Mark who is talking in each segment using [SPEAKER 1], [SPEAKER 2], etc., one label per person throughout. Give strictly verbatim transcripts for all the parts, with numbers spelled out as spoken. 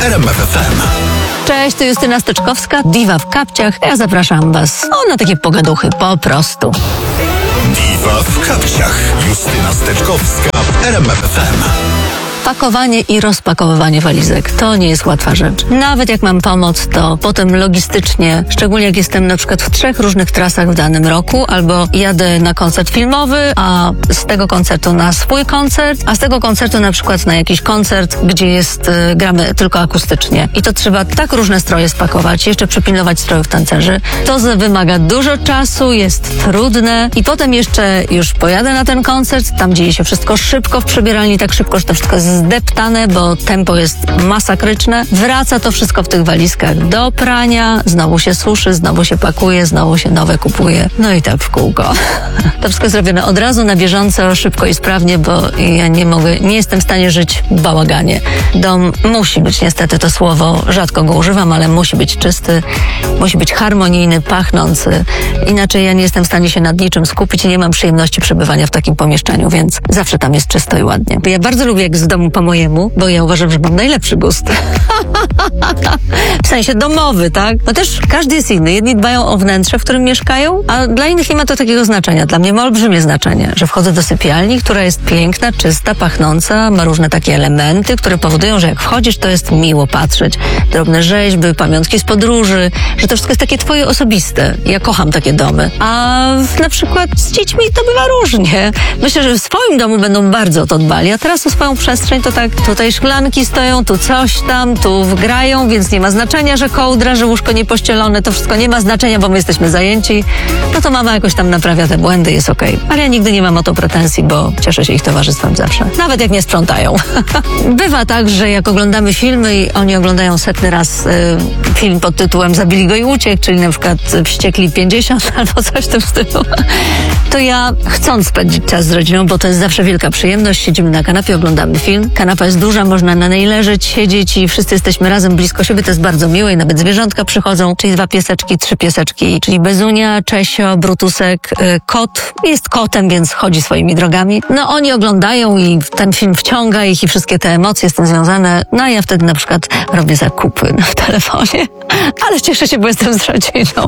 [SPEAKER 1] R M F F M.
[SPEAKER 2] Cześć, to Justyna Steczkowska, diwa w kapciach. Ja zapraszam was o, na takie pogaduchy, po prostu.
[SPEAKER 1] Diwa w kapciach. Justyna Steczkowska w R M F F M.
[SPEAKER 2] Pakowanie i rozpakowywanie walizek to nie jest łatwa rzecz. Nawet jak mam pomoc, to potem logistycznie, szczególnie jak jestem na przykład w trzech różnych trasach w danym roku, albo jadę na koncert filmowy, a z tego koncertu na swój koncert, a z tego koncertu na przykład na jakiś koncert, gdzie jest, y, gramy tylko akustycznie. I to trzeba tak różne stroje spakować, jeszcze przypilnować strojów tancerzy. To z- wymaga dużo czasu, jest trudne i potem jeszcze już pojadę na ten koncert, tam dzieje się wszystko szybko w przebieralni, tak szybko, że to wszystko jest zdeptane, bo tempo jest masakryczne. Wraca to wszystko w tych walizkach do prania, znowu się suszy, znowu się pakuje, znowu się nowe kupuje. No i tak w kółko. To wszystko jest zrobione od razu, na bieżąco, szybko i sprawnie, bo ja nie mogę, nie jestem w stanie żyć w bałaganie. Dom musi być, niestety to słowo, rzadko go używam, ale musi być czysty, musi być harmonijny, pachnący. Inaczej ja nie jestem w stanie się nad niczym skupić i nie mam przyjemności przebywania w takim pomieszczeniu, więc zawsze tam jest czysto i ładnie. Ja bardzo lubię, jak z domu po mojemu, bo ja uważam, że mam najlepszy gust. W sensie domowy, tak? No też każdy jest inny. Jedni dbają o wnętrze, w którym mieszkają, a dla innych nie ma to takiego znaczenia. Dla mnie ma olbrzymie znaczenie, że wchodzę do sypialni, która jest piękna, czysta, pachnąca, ma różne takie elementy, które powodują, że jak wchodzisz, to jest miło patrzeć. Drobne rzeźby, pamiątki z podróży, że to wszystko jest takie twoje osobiste. Ja kocham takie domy. A na przykład z dziećmi to bywa różnie. Myślę, że w swoim domu będą bardzo o to dbali, a teraz o swoją przestrzeń to tak, tutaj szklanki stoją, tu coś tam, tu wgrają, więc nie ma znaczenia, że kołdra, że łóżko niepościelone, to wszystko nie ma znaczenia, bo my jesteśmy zajęci. No to mama jakoś tam naprawia te błędy, jest okej. Okay. Ale ja nigdy nie mam o to pretensji, bo cieszę się ich towarzystwem zawsze. Nawet jak nie sprzątają. Bywa tak, że jak oglądamy filmy i oni oglądają setny raz y, film pod tytułem Zabili go i uciekł, czyli na przykład Wściekli pięćdziesiąt albo coś w tym stylu, to ja chcąc spędzić czas z rodziną, bo to jest zawsze wielka przyjemność, siedzimy na kanapie, oglądamy film. Kanapa jest duża, można na niej leżeć, siedzieć i wszyscy jesteśmy razem blisko siebie, to jest bardzo miłe i nawet zwierzątka przychodzą, czyli dwa pieseczki, trzy pieseczki, czyli Bezunia, Czesio, Brutusek, y, kot. Jest kotem, więc chodzi swoimi drogami. No oni oglądają i ten film wciąga ich i wszystkie te emocje z tym związane. No a ja wtedy na przykład robię zakupy w telefonie, ale cieszę się, bo jestem z rodziną.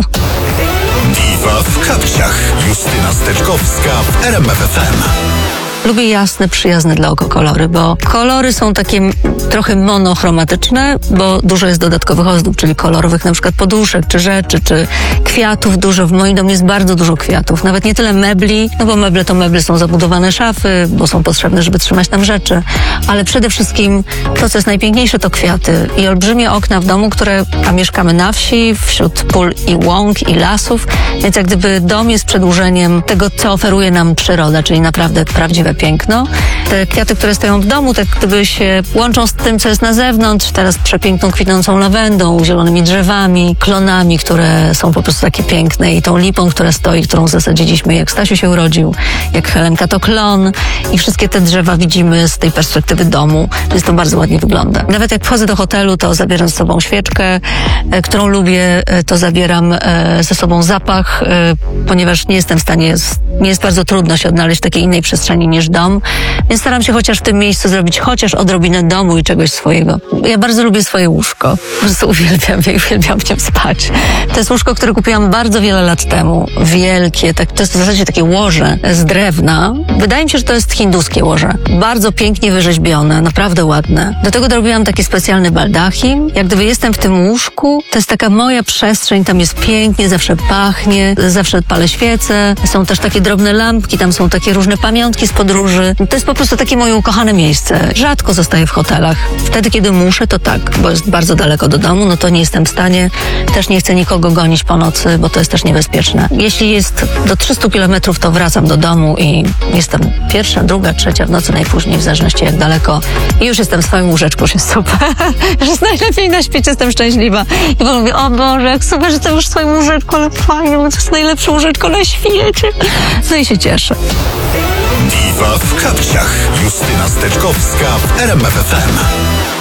[SPEAKER 1] Diwa w kapciach. Justyna Steczkowska w R M F F M.
[SPEAKER 2] Lubię jasne, przyjazne dla oko kolory, bo kolory są takie trochę monochromatyczne, bo dużo jest dodatkowych ozdób, czyli kolorowych na przykład poduszek, czy rzeczy, czy kwiatów dużo. W moim domu jest bardzo dużo kwiatów. Nawet nie tyle mebli, no bo meble to meble są zabudowane szafy, bo są potrzebne, żeby trzymać tam rzeczy. Ale przede wszystkim to, co jest najpiękniejsze, to kwiaty. I olbrzymie okna w domu, które, a mieszkamy na wsi, wśród pól i łąk, i lasów, więc jak gdyby dom jest przedłużeniem tego, co oferuje nam przyroda, czyli naprawdę prawdziwe piękno. Te kwiaty, które stoją w domu, tak gdyby się łączą z tym, co jest na zewnątrz, teraz przepiękną kwitnącą lawendą, zielonymi drzewami, klonami, które są po prostu takie piękne i tą lipą, która stoi, którą zasadziliśmy, jak Stasiu się urodził, jak Helenka to klon i wszystkie te drzewa widzimy z tej perspektywy domu, więc to bardzo ładnie wygląda. Nawet jak wchodzę do hotelu, to zabieram ze sobą świeczkę, e, którą lubię, e, to zabieram e, ze sobą zapach, e, ponieważ nie jestem w stanie, nie jest bardzo trudno się odnaleźć w takiej innej przestrzeni niż dom, więc staram się chociaż w tym miejscu zrobić chociaż odrobinę domu i czegoś swojego. Ja bardzo lubię swoje łóżko. Po prostu uwielbiam je, uwielbiam w nim spać. To jest łóżko, które kupiłam bardzo wiele lat temu. Wielkie, tak, to jest w zasadzie takie łoże z drewna. Wydaje mi się, że to jest hinduskie łoże. Bardzo pięknie wyrzeźbione, naprawdę ładne. Do tego dorobiłam taki specjalny baldachim. Jak gdyby jestem w tym łóżku, to jest taka moja przestrzeń, tam jest pięknie, zawsze pachnie, zawsze palę świece. Są też takie drobne lampki, tam są takie różne pamiątki z podróży. To jest po prostu takie moje ukochane miejsce. Rzadko zostaję w hotelach. Wtedy, kiedy muszę, to tak, bo jest bardzo daleko do domu, no to nie jestem w stanie. Też nie chcę nikogo gonić po nocy, bo to jest też niebezpieczne. Jeśli jest do trzystu kilometrów, to wracam do domu i jestem pierwsza, druga, trzecia w nocy najpóźniej, w zależności jak daleko. I już jestem w swoim łóżeczku, już jest super. Już jest najlepiej na świecie, jestem szczęśliwa. I potem mówię, o Boże, jak super, że jestem już w swoim łóżeczku, ale fajnie, bo to jest najlepsze łóżeczko na świecie. No i się cieszę.
[SPEAKER 1] Diwa w kapciach. Justyna Steczkowska w R M F F M.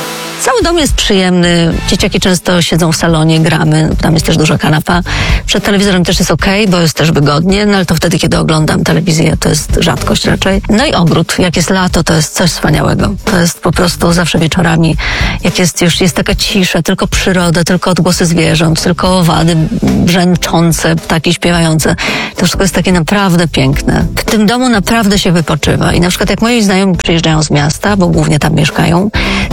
[SPEAKER 2] Cały dom jest przyjemny. Dzieciaki często siedzą w salonie, gramy. Tam jest też duża kanapa. Przed telewizorem też jest okej, bo jest też wygodnie, no ale to wtedy, kiedy oglądam telewizję, to jest rzadkość raczej. No i ogród. Jak jest lato, to jest coś wspaniałego. To jest po prostu zawsze wieczorami, jak jest już jest taka cisza, tylko przyroda, tylko odgłosy zwierząt, tylko owady brzęczące, ptaki śpiewające. To wszystko jest takie naprawdę piękne. W tym domu naprawdę się wypoczywa. I na przykład jak moi znajomi przyjeżdżają z miasta, bo głównie tam mieszkają,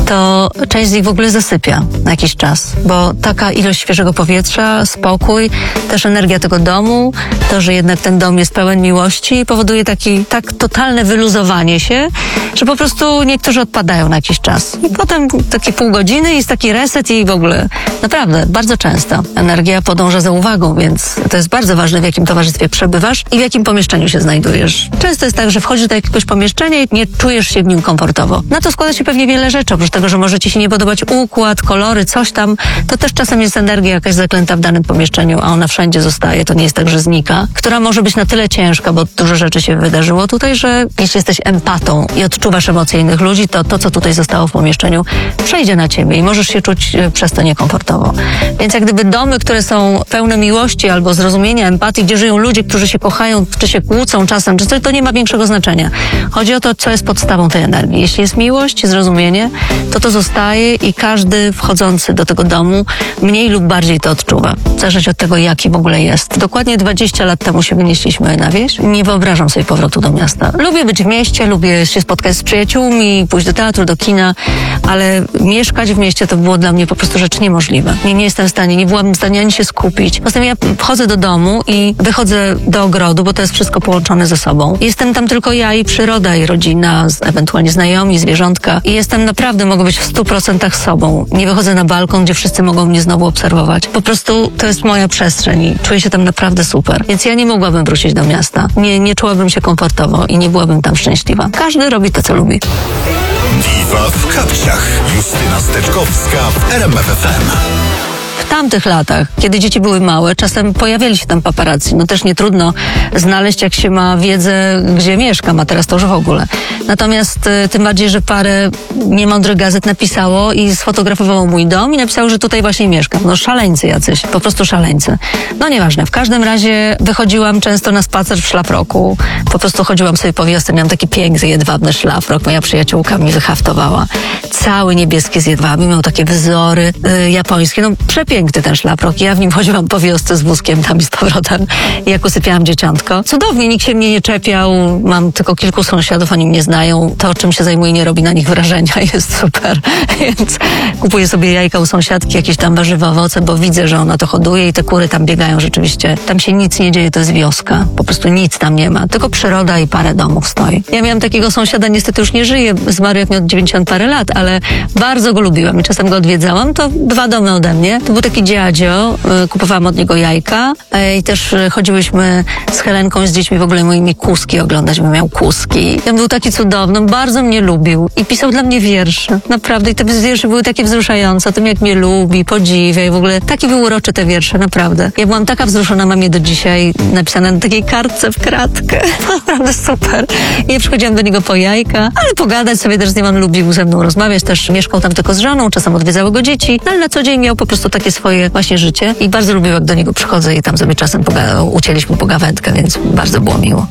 [SPEAKER 2] to część z nich w ogóle zasypia na jakiś czas, bo taka ilość świeżego powietrza, spokój, też energia tego domu, to, że jednak ten dom jest pełen miłości, powoduje taki, tak totalne wyluzowanie się, że po prostu niektórzy odpadają na jakiś czas. I potem takie pół godziny jest taki reset i w ogóle naprawdę bardzo często energia podąża za uwagą, więc to jest bardzo ważne, w jakim towarzystwie przebywasz i w jakim pomieszczeniu się znajdujesz. Często jest tak, że wchodzisz do jakiegoś pomieszczenia i nie czujesz się w nim komfortowo. Na to składa się pewnie wiele rzeczy, oprócz tego, że może ci się nie podobać układ, kolory, coś tam, to też czasem jest energia jakaś zaklęta w danym pomieszczeniu, a ona wszędzie zostaje, to nie jest tak, że znika, która może być na tyle ciężka, bo dużo rzeczy się wydarzyło tutaj, że jeśli jesteś empatą i odczuwasz emocje innych ludzi, to to, co tutaj zostało w pomieszczeniu, przejdzie na ciebie i możesz się czuć przez to niekomfortowo. Więc jak gdyby domy, które są pełne miłości albo zrozumienia, empatii, gdzie żyją ludzie, którzy się kochają, czy się kłócą czasem, czy coś, to nie ma większego znaczenia. Chodzi o to, co jest podstawą tej energii. Jeśli jest miłość, zrozumienie, to to zostaje i każdy wchodzący do tego domu mniej lub bardziej to odczuwa. Zależy od tego, jaki w ogóle jest. Dokładnie dwadzieścia lat temu się wynieśliśmy na wieś. Nie wyobrażam sobie powrotu do miasta. Lubię być w mieście, lubię się spotkać z przyjaciółmi, pójść do teatru, do kina, ale mieszkać w mieście to było dla mnie po prostu rzecz niemożliwa. Nie, nie jestem w stanie, nie byłabym w stanie ani się skupić. Poza tym ja wchodzę do domu i wychodzę do ogrodu, bo to jest wszystko połączone ze sobą. Jestem tam tylko ja i przyroda, i rodzina, ewentualnie znajomi, zwierzątka. I jestem naprawdę, mogę być w stu procentach sobą. Nie wychodzę na balkon, gdzie wszyscy mogą mnie znowu obserwować. Po prostu to jest moja przestrzeń i czuję się tam naprawdę super. Więc ja nie mogłabym wrócić do miasta. Nie, nie czułabym się komfortowo i nie byłabym tam szczęśliwa. Każdy robi to, co lubi.
[SPEAKER 1] Diwa w kapciach. Justyna Steczkowska w R M F F M.
[SPEAKER 2] W tamtych latach, kiedy dzieci były małe, czasem pojawiali się tam paparazzi. No też nie trudno znaleźć, jak się ma wiedzę, gdzie mieszkam, a teraz to już w ogóle. Natomiast y, tym bardziej, że parę niemądrych gazet napisało i sfotografowało mój dom i napisało, że tutaj właśnie mieszkam. No szaleńcy jacyś, po prostu szaleńcy. No nieważne, w każdym razie wychodziłam często na spacer w szlafroku. Po prostu chodziłam sobie po wiosce, miałam taki piękny, jedwabny szlafrok. Moja przyjaciółka mi wyhaftowała. Cały niebieski z jedwabiem, miał takie wzory y, japońskie. No przepiękny ten szlafrok. Ja w nim chodziłam po wiosce z wózkiem tam i z powrotem, jak usypiałam dzieciątko. Cudownie, nikt się mnie nie czepiał. Mam tylko kilku sąsiadów, oni mnie znają. To, czym się zajmuję, nie robi na nich wrażenia. Jest super. Więc kupuję sobie jajka u sąsiadki, jakieś tam warzywa, owoce, bo widzę, że ona to hoduje i te kury tam biegają rzeczywiście. Tam się nic nie dzieje, to jest wioska. Po prostu nic tam nie ma. Tylko przyroda i parę domów stoi. Ja miałam takiego sąsiada, niestety już nie żyje. Zmarł jak miał dziewięćdziesiąt parę lat, ale bardzo go lubiłam i czasem go odwiedzałam. To dwa domy ode mnie. To był taki dziadzio, y, kupowałam od niego jajka y, i też y, chodziłyśmy z Helenką, z dziećmi w ogóle moimi kózki oglądać, bo miał kózki. I on był taki cudowny, bardzo mnie lubił i pisał dla mnie wiersze. Naprawdę. I te wiersze były takie wzruszające o tym, jak mnie lubi, podziwia i w ogóle takie były urocze te wiersze, naprawdę. Ja byłam taka wzruszona, mam je do dzisiaj napisane na takiej kartce w kratkę. Naprawdę super. I ja przychodziłam do niego po jajka, ale pogadać sobie też z nim, on lubił ze mną rozmawiać, też mieszkał tam tylko z żoną, czasem odwiedzały go dzieci, no ale na co dzień miał po prostu takie swoje właśnie życie i bardzo lubił, jak do niego przychodzę i tam sobie czasem poga- ucięliśmy pogawędkę, więc bardzo było miło.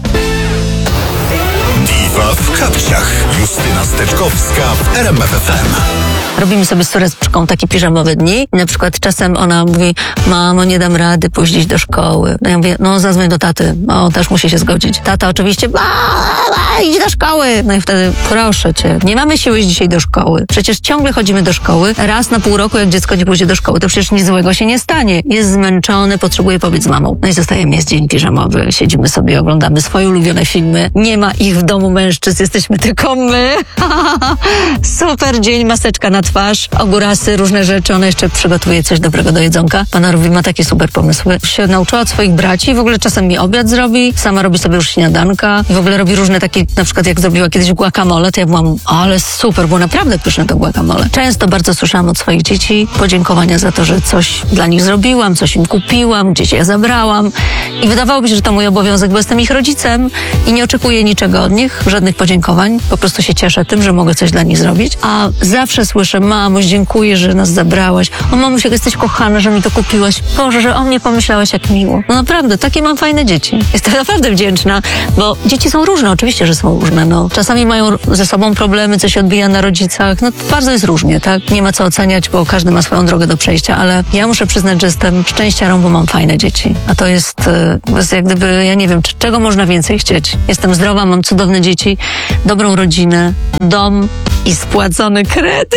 [SPEAKER 1] Diwa w kapciach. Justyna Steczkowska w R M F F M.
[SPEAKER 2] Robimy sobie z córeczką takie piżamowe dni. I na przykład czasem ona mówi: mamo, nie dam rady pójść dziś do szkoły. No ja mówię: no zadzwoń do taty. O, też musi się zgodzić. Tata oczywiście: mama, idź do szkoły. No i wtedy: proszę cię, nie mamy siły iść dzisiaj do szkoły. Przecież ciągle chodzimy do szkoły. Raz na pół roku, jak dziecko nie pójdzie do szkoły, to przecież nic złego się nie stanie. Jest zmęczony, potrzebuje pobyć z mamą. No i zostajemy, jest dzień piżamowy. Siedzimy sobie, oglądamy swoje ulubione filmy. Nie ma ich w domu mężczyzn, jesteśmy tylko my. Super dzień, maseczka na twarz, ogórasy, różne rzeczy. Ona jeszcze przygotuje coś dobrego do jedzonka. Pana Rowi ma takie super pomysły. Się nauczyła od swoich braci, w ogóle czasem mi obiad zrobi, sama robi sobie już śniadanka i w ogóle robi różne takie, na przykład jak zrobiła kiedyś guacamole, to ja byłam: ale super, było naprawdę pyszne to guacamole. Często bardzo słyszałam od swoich dzieci podziękowania za to, że coś dla nich zrobiłam, coś im kupiłam, gdzieś je zabrałam i wydawało mi się, że to mój obowiązek, bo jestem ich rodzicem i nie oczekuję niczego od nich, żadnych podziękowań. Po prostu się cieszę tym, że mogę coś dla nich zrobić, a zawsze słyszę płaczę. Mamuś, dziękuję, że nas zabrałaś. O mamuś, jak jesteś kochana, że mi to kupiłaś. Boże, że o mnie pomyślałaś, jak miło. No naprawdę, takie mam fajne dzieci. Jestem naprawdę wdzięczna, bo dzieci są różne, oczywiście, że są różne. No, czasami mają ze sobą problemy, coś odbija na rodzicach. No bardzo jest różnie, tak? Nie ma co oceniać, bo każdy ma swoją drogę do przejścia, ale ja muszę przyznać, że jestem szczęściarą, bo mam fajne dzieci. A to jest, to jest jak gdyby, ja nie wiem, czego można więcej chcieć. Jestem zdrowa, mam cudowne dzieci, dobrą rodzinę, dom i spłacony kredyt.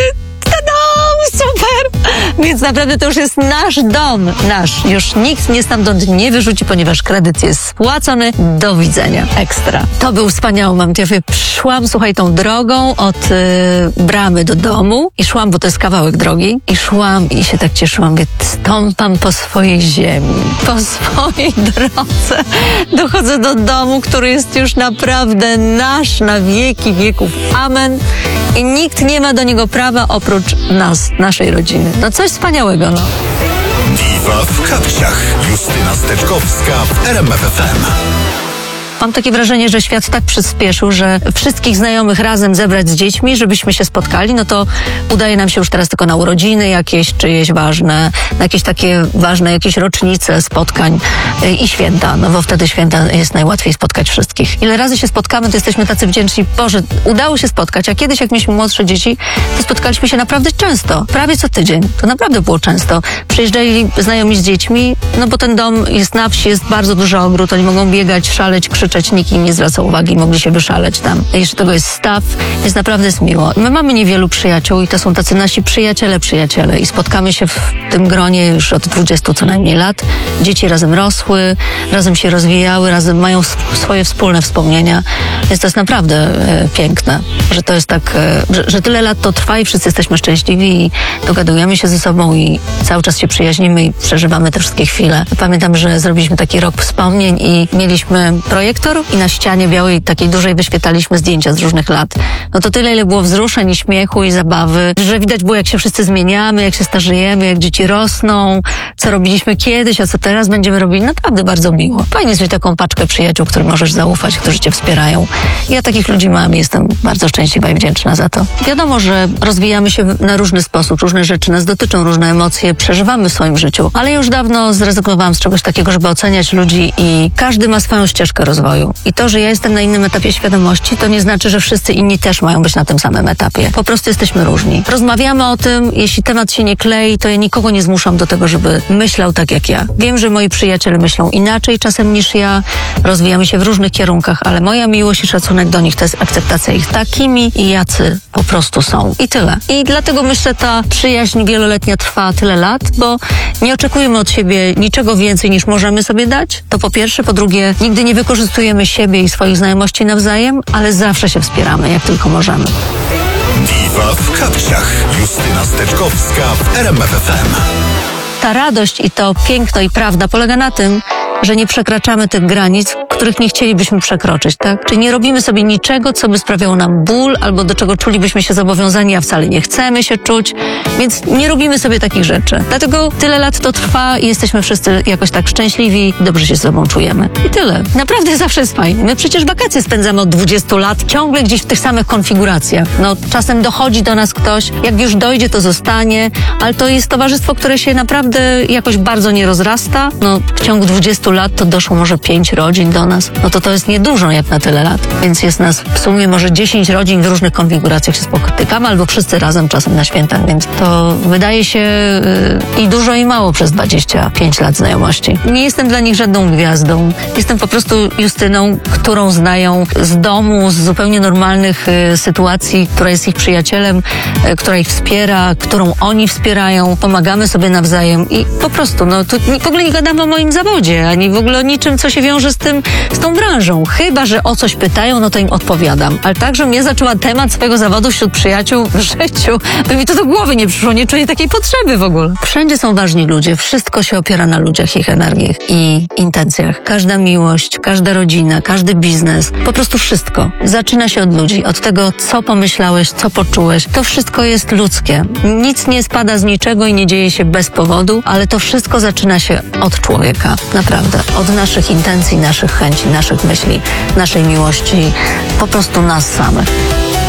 [SPEAKER 2] Super! Więc naprawdę to już jest nasz dom. Nasz. Już nikt mnie stamtąd nie wyrzuci, ponieważ kredyt jest spłacony. Do widzenia. Ekstra. To był wspaniały moment. Ja mówię, szłam, słuchaj, tą drogą od y, bramy do domu i szłam, bo to jest kawałek drogi i szłam i się tak cieszyłam. Mówię, stąpam po swojej ziemi, po swojej drodze. Dochodzę do domu, który jest już naprawdę nasz na wieki wieków. Amen. I nikt nie ma do niego prawa oprócz nas, naszej rodziny. No coś wspaniałego, no.
[SPEAKER 1] Diwa w kapciach. Justyna Steczkowska w R M F F M.
[SPEAKER 2] Mam takie wrażenie, że świat tak przyspieszył, że wszystkich znajomych razem zebrać z dziećmi, żebyśmy się spotkali, no to udaje nam się już teraz tylko na urodziny jakieś, czyjeś ważne, na jakieś takie ważne, jakieś rocznice spotkań i święta, no bo wtedy święta jest najłatwiej spotkać wszystkich. Ile razy się spotkamy, to jesteśmy tacy wdzięczni. Boże, udało się spotkać, a kiedyś jak mieliśmy młodsze dzieci, to spotkaliśmy się naprawdę często, prawie co tydzień. To naprawdę było często. Przyjeżdżali znajomi z dziećmi, no bo ten dom jest na wsi, jest bardzo duży ogród, oni mogą biegać, szaleć, krzyczeć, nikt im nie zwraca uwagi, mogli się wyszaleć tam. Jeszcze tego jest staw, jest naprawdę jest miło. My mamy niewielu przyjaciół i to są tacy nasi przyjaciele, przyjaciele i spotkamy się w tym gronie już od dwudziestu co najmniej lat. Dzieci razem rosły, razem się rozwijały, razem mają swoje wspólne wspomnienia. Więc to jest naprawdę e, piękne, że to jest tak, e, że, że tyle lat to trwa i wszyscy jesteśmy szczęśliwi i dogadujemy się ze sobą i cały czas się przyjaźnimy i przeżywamy te wszystkie chwile. Pamiętam, że zrobiliśmy taki rok wspomnień i mieliśmy projekt i na ścianie białej, takiej dużej, wyświetlaliśmy zdjęcia z różnych lat. No to tyle, ile było wzruszeń i śmiechu i zabawy, że widać było, jak się wszyscy zmieniamy, jak się starzejemy, jak dzieci rosną, co robiliśmy kiedyś, a co teraz będziemy robili. Naprawdę bardzo miło. Fajnie jest mieć taką paczkę przyjaciół, którym możesz zaufać, którzy cię wspierają. Ja takich ludzi mam i jestem bardzo szczęśliwa i wdzięczna za to. Wiadomo, że rozwijamy się na różny sposób, różne rzeczy nas dotyczą, różne emocje przeżywamy w swoim życiu, ale już dawno zrezygnowałam z czegoś takiego, żeby oceniać ludzi i każdy ma swoją ścieżkę rozwoju. I to, że ja jestem na innym etapie świadomości, to nie znaczy, że wszyscy inni też mają być na tym samym etapie. Po prostu jesteśmy różni. Rozmawiamy o tym, jeśli temat się nie klei, to ja nikogo nie zmuszam do tego, żeby myślał tak jak ja. Wiem, że moi przyjaciele myślą inaczej czasem niż ja, rozwijamy się w różnych kierunkach, ale moja miłość i szacunek do nich to jest akceptacja ich takimi i jacy po prostu są. I tyle. I dlatego myślę, ta przyjaźń wieloletnia trwa tyle lat, bo nie oczekujemy od siebie niczego więcej niż możemy sobie dać. To po pierwsze. Po drugie, nigdy nie wykorzystujemy siebie i swoich znajomości nawzajem, ale zawsze się wspieramy, jak tylko możemy.
[SPEAKER 1] Diwa w kapciach. Justyna Steczkowska w R M F F M.
[SPEAKER 2] Ta radość i to piękno i prawda polega na tym, że nie przekraczamy tych granic, których nie chcielibyśmy przekroczyć, tak? Czyli nie robimy sobie niczego, co by sprawiało nam ból, albo do czego czulibyśmy się zobowiązani, a wcale nie chcemy się czuć, więc nie robimy sobie takich rzeczy. Dlatego tyle lat to trwa i jesteśmy wszyscy jakoś tak szczęśliwi, dobrze się z sobą czujemy. I tyle. Naprawdę zawsze jest fajnie. My przecież wakacje spędzamy od dwudziestu lat, ciągle gdzieś w tych samych konfiguracjach. No, czasem dochodzi do nas ktoś, jak już dojdzie, to zostanie, ale to jest towarzystwo, które się naprawdę jakoś bardzo nie rozrasta. No, w ciągu dwudziestu lat to doszło może pięć rodzin do nas. No to to jest niedużo jak na tyle lat. Więc jest nas w sumie może dziesięć rodzin w różnych konfiguracjach się spotykamy, albo wszyscy razem czasem na świętach, więc to wydaje się yy, i dużo i mało przez dwadzieścia pięć lat znajomości. Nie jestem dla nich żadną gwiazdą. Jestem po prostu Justyną, którą znają z domu, z zupełnie normalnych yy, sytuacji, która jest ich przyjacielem, yy, która ich wspiera, którą oni wspierają, pomagamy sobie nawzajem i po prostu, no tu w ogóle nie gadamy o moim zawodzie, ani w ogóle o niczym, co się wiąże z tym, z tą branżą. Chyba że o coś pytają, no to im odpowiadam. Ale tak, żebym ja zaczęła temat swojego zawodu wśród przyjaciół w życiu, by mi to do głowy nie przyszło, nie czuję takiej potrzeby w ogóle. Wszędzie są ważni ludzie, wszystko się opiera na ludziach, ich energiach i intencjach. Każda miłość, każda rodzina, każdy biznes, po prostu wszystko. Zaczyna się od ludzi, od tego, co pomyślałeś, co poczułeś. To wszystko jest ludzkie. Nic nie spada z niczego i nie dzieje się bez powodu, ale to wszystko zaczyna się od człowieka. Naprawdę. Od naszych intencji, naszych chęci, naszych myśli, naszej miłości, po prostu nas samych.